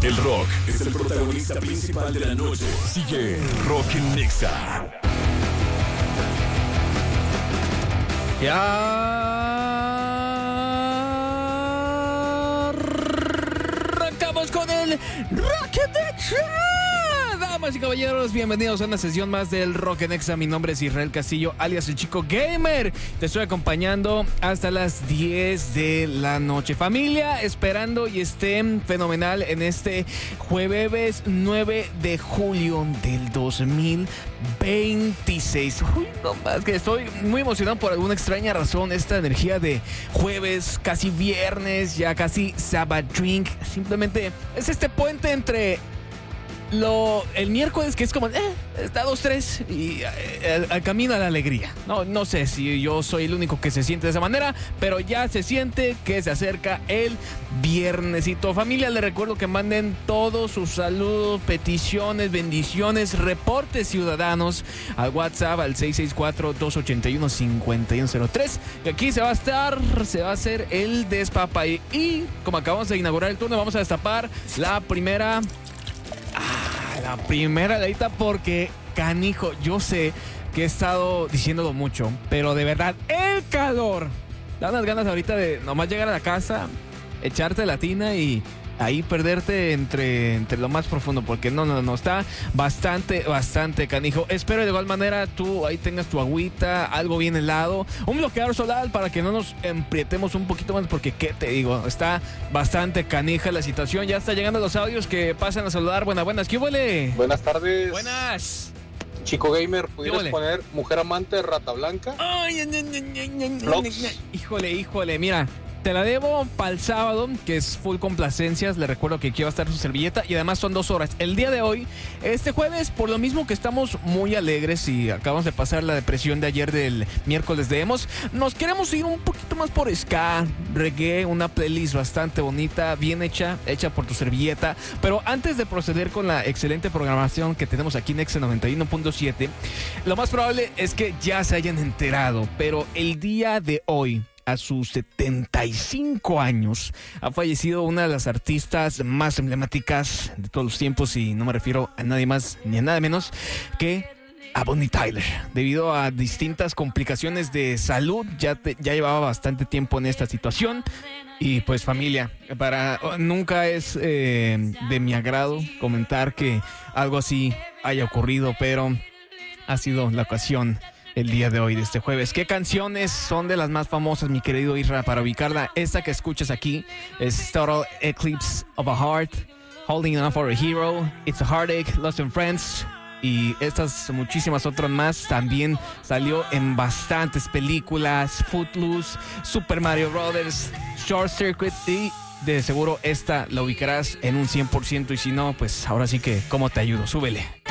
El rock es el protagonista principal de la noche. Sigue Rock en Nexa. Ya arrancamos con el Rock en Nexa. Damas y caballeros, bienvenidos a una sesión más del Rock en Nexa. Mi nombre es Israel Castillo, alias el Chico Gamer. Te estoy acompañando hasta las 10 de la noche. Familia, esperando y estén fenomenal en este jueves 9 de julio del 2026. Uy, no más que estoy muy emocionado por alguna extraña razón. Esta energía de jueves, casi viernes, ya casi Sabbath Drink. Simplemente es este puente entre el miércoles, que es como está 2-3 y al camino a la alegría. No sé si yo soy el único que se siente de esa manera, pero ya se siente que se acerca el viernesito. Familia, les recuerdo que manden todos sus saludos, peticiones, bendiciones, reportes ciudadanos al WhatsApp al 664-281-5103. Y aquí se va a hacer el despapay. Y como acabamos de inaugurar el turno, vamos a destapar la primera ladita, porque canijo, yo sé que he estado diciéndolo mucho, pero de verdad, el calor da unas ganas ahorita de nomás llegar a la casa, echarte la tina y ahí perderte entre lo más profundo, porque no, está bastante canijo. Espero de igual manera tú ahí tengas tu agüita, algo bien helado, un bloqueador solar para que no nos emprietemos un poquito más, porque qué te digo, está bastante canija la situación. Ya está llegando los audios que pasan a saludar. Buenas, ¿qué huele? Buenas tardes. Buenas. Chico Gamer, ¿pudieras poner Mujer Amante de Rata Blanca? Ay, híjole, mira. Te la debo para el sábado, que es full complacencias. Le recuerdo que aquí va a estar su servilleta y además son 2 horas. El día de hoy, este jueves, por lo mismo que estamos muy alegres y acabamos de pasar la depresión de ayer del miércoles de emos, nos queremos ir un poquito más por ska, reggae, una playlist bastante bonita, bien hecha por tu servilleta. Pero antes de proceder con la excelente programación que tenemos aquí en Nexa 91.7, lo más probable es que ya se hayan enterado, pero el día de hoy, a sus 75 años, ha fallecido una de las artistas más emblemáticas de todos los tiempos, y no me refiero a nadie más ni a nada menos que a Bonnie Tyler. Debido a distintas complicaciones de salud, ya llevaba bastante tiempo en esta situación. Y pues familia, nunca es de mi agrado comentar que algo así haya ocurrido, pero ha sido la ocasión el día de hoy, de este jueves. ¿Qué canciones son de las más famosas, mi querido Isra, para ubicarla? Esta que escuchas aquí es Total Eclipse of a Heart, Holding On For A Hero, It's a Heartache, Lost in Friends, y estas muchísimas otras más. También salió en bastantes películas: Footloose, Super Mario Brothers, Short Circuit, y de seguro esta la ubicarás en un 100%, y si no, pues ahora sí que, ¿cómo te ayudo? Súbele.